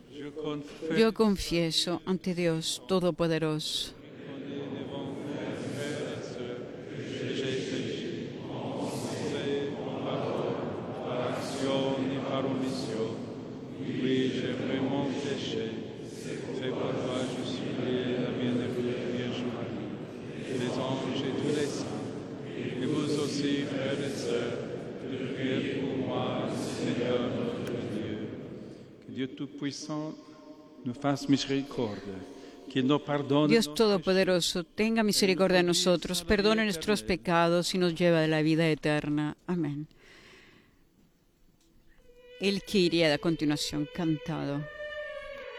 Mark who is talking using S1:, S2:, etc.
S1: Yo confieso ante Dios Todopoderoso
S2: par omission. Oui, j'ai vraiment péché. C'est pourquoi je supplie la bienheureuse Vierge Marie, les anges et tous les saints, et vous aussi, frères et sœurs, de prier pour moi, Seigneur notre Dieu. Que Dieu Tout-Puissant nous fasse miséricorde.
S1: Dios Todopoderoso, tenga misericordia de nosotros, perdone nuestros pecados y nos lleve a la vida eterna. Amén. El Kyrie a continuación cantado.